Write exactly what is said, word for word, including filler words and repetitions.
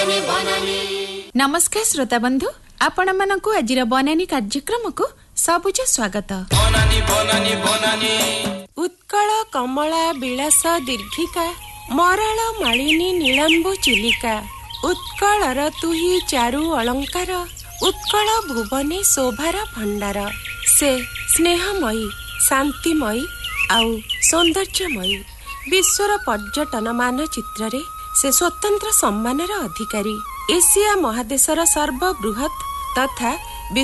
नमस्कार श्रोता बंधु, आपण मानकु आजिर बनानी कार्यक्रम को सबुज स्वागत। उत्कल कमला विलास दीर्घिका मराल मालिनी नीलांबु चिलिका उत्कलर तुही चारु अलंकार उत्कल भुवने शोभार भंडार। से स्नेहमयी शांतिमयी आउ सौंदर्यमयी विश्वर पर्यटन मानचित्र रे से स्वतंत्र सम्मानर अधिकारी। एशिया महादेशर सर्वबृहत तथा